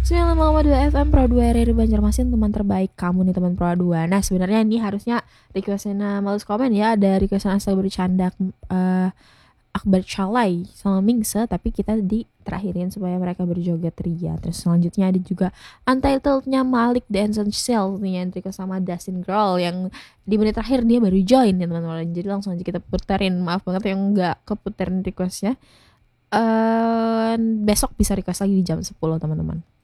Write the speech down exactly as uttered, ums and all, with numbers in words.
sembilan puluh koma dua F M Pro dua R R I Banjarmasin, teman terbaik kamu nih teman Pro dua. Nah sebenarnya ini harusnya requestnya males komen ya, ada requestan asal bercanda uh, Akbar Calai sama Mingse, tapi kita di terakhirin supaya mereka berjoget ria. Terus selanjutnya ada juga Untitled-nya Malik The Essential nih yang request sama Dustin Girl yang di menit terakhir dia baru join ya teman-teman. Jadi langsung aja kita puterin. Maaf banget yang nggak keputerin requestnya. Uh, besok bisa request lagi di jam sepuluh teman-teman.